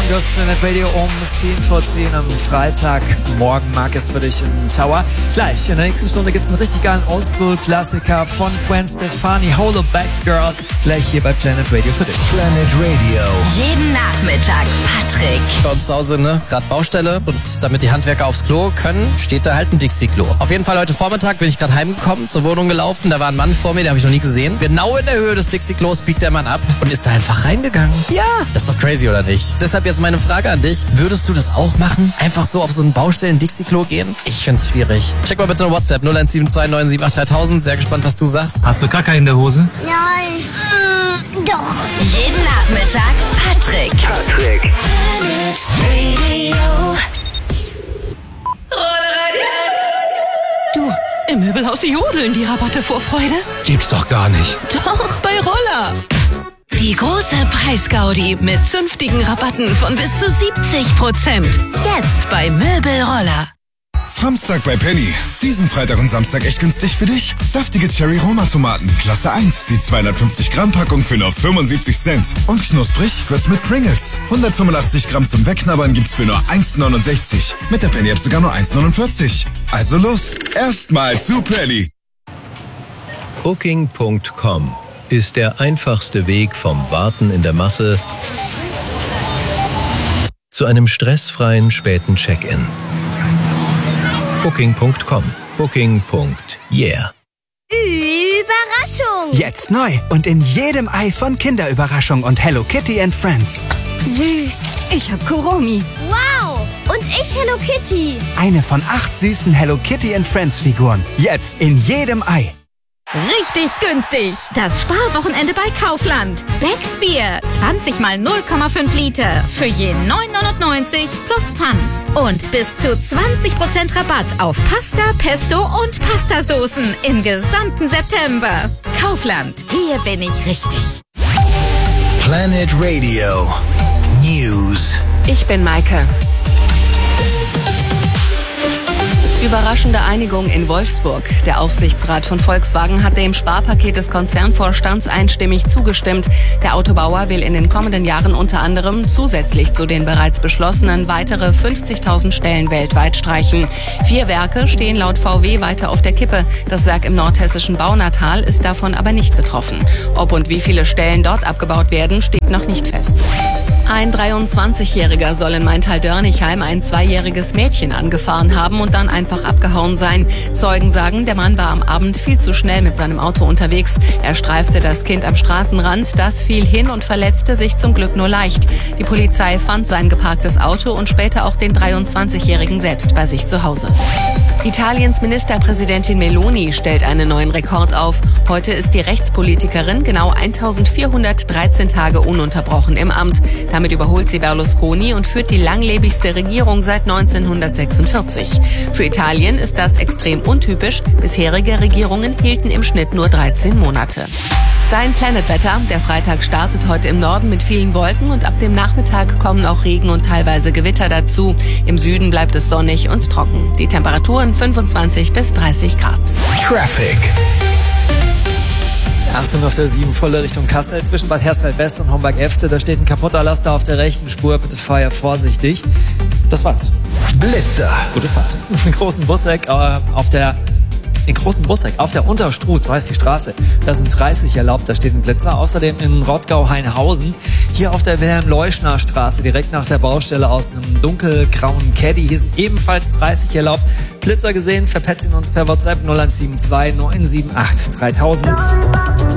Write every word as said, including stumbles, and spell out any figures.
Du hast Planet Radio um zehn vor zehn am Freitagmorgen. Mag es für dich im Tower. Gleich in der nächsten Stunde gibt es einen richtig geilen Oldschool-Klassiker von Gwen Stefani, Hollow Back Girl. Gleich hier bei Planet Radio für dich. Planet Radio. Jeden Nachmittag Patrick. Bei uns zu Hause, ne, gerade Baustelle, und damit die Handwerker aufs Klo können, steht da halt ein Dixie-Klo. Auf jeden Fall heute Vormittag bin ich gerade heimgekommen, zur Wohnung gelaufen, da war ein Mann vor mir, den habe ich noch nie gesehen. Genau in der Höhe des Dixie-Klos biegt der Mann ab und ist da einfach reingegangen. Ja, das ist doch crazy, oder nicht? Deshalb jetzt meine Frage an dich, würdest du das auch machen? Einfach so auf so ein Baustellen-Dixie-Klo gehen? Ich find's schwierig. Check mal bitte eine WhatsApp null eins sieben zwei neun sieben acht dreitausend, sehr gespannt, was du sagst. Hast du Kacke in der Hose? Nein. Mm, doch. Jeden Nachmittag Patrick. Patrick. Planet Radio. Du, im Möbelhaus jodeln die Rabatte vor Freude. Gibt's doch gar nicht. Doch, bei Roller. Die große Preisgaudi mit zünftigen Rabatten von bis zu siebzig Prozent. Jetzt bei Möbelroller. Samstag bei Penny. Diesen Freitag und Samstag echt günstig für dich. Saftige Cherry-Roma-Tomaten, Klasse eins. Die zweihundertfünfzig Gramm Packung für nur fünfundsiebzig Cent. Und knusprig wird's mit Pringles. hundertfünfundachtzig Gramm zum Wegknabbern gibt's für nur eins neunundsechzig. Mit der Penny-App sogar nur eins neunundvierzig. Also los, erstmal zu Penny. Booking Punkt com ist der einfachste Weg vom Warten in der Masse zu einem stressfreien späten Check-in. Booking Punkt com. Booking. Yeah. Überraschung. Jetzt neu und in jedem Ei von Kinderüberraschung und Hello Kitty and Friends. Süß. Ich hab Kuromi. Wow. Und ich Hello Kitty. Eine von acht süßen Hello Kitty and Friends Figuren. Jetzt in jedem Ei. Richtig günstig. Das Sparwochenende bei Kaufland. Becks Bier. zwanzig mal null Komma fünf Liter. Für je neun neunundneunzig plus Pfand. Und bis zu zwanzig Prozent Rabatt auf Pasta, Pesto und Pastasoßen im gesamten September. Kaufland. Hier bin ich richtig. Planet Radio News. Ich bin Maike. Überraschende Einigung in Wolfsburg. Der Aufsichtsrat von Volkswagen hat dem Sparpaket des Konzernvorstands einstimmig zugestimmt. Der Autobauer will in den kommenden Jahren unter anderem zusätzlich zu den bereits beschlossenen weitere fünfzigtausend Stellen weltweit streichen. Vier Werke stehen laut V W weiter auf der Kippe. Das Werk im nordhessischen Baunatal ist davon aber nicht betroffen. Ob und wie viele Stellen dort abgebaut werden, steht noch nicht fest. Ein dreiundzwanzigjähriger soll in Maintal-Dörnichheim ein zweijähriges Mädchen angefahren haben und dann einfach abgehauen sein. Zeugen sagen, der Mann war am Abend viel zu schnell mit seinem Auto unterwegs. Er streifte das Kind am Straßenrand, das fiel hin und verletzte sich zum Glück nur leicht. Die Polizei fand sein geparktes Auto und später auch den dreiundzwanzigjährigen selbst bei sich zu Hause. Italiens Ministerpräsidentin Meloni stellt einen neuen Rekord auf. Heute ist die Rechtspolitikerin genau eintausendvierhundertdreizehn Tage ununterbrochen im Amt. Damit überholt sie Berlusconi und führt die langlebigste Regierung seit neunzehnhundertsechsundvierzig. Für Italien ist das extrem untypisch. Bisherige Regierungen hielten im Schnitt nur dreizehn Monate. Dein Planet-Wetter. Der Freitag startet heute im Norden mit vielen Wolken und ab dem Nachmittag kommen auch Regen und teilweise Gewitter dazu. Im Süden bleibt es sonnig und trocken. Die Temperaturen fünfundzwanzig bis dreißig Grad. Traffic. Achtung auf der sieben, volle Richtung Kassel, zwischen Bad Hersfeld-West und Homberg-Efste. Da steht ein kaputter Laster auf der rechten Spur. Bitte fahr vorsichtig. Das war's. Blitzer. Gute Fahrt. Einen großen Buseck äh, auf der... Den großen Buseck auf der Unterstruth, so heißt die Straße. Da sind dreißig erlaubt, da steht ein Blitzer. Außerdem in Rottgau-Hainhausen, hier auf der Wilhelm-Leuschner-Straße, direkt nach der Baustelle aus einem dunkelgrauen Caddy. Hier sind ebenfalls dreißig erlaubt. Blitzer gesehen, verpetzen uns per WhatsApp null eins sieben zwei neun sieben acht dreitausend.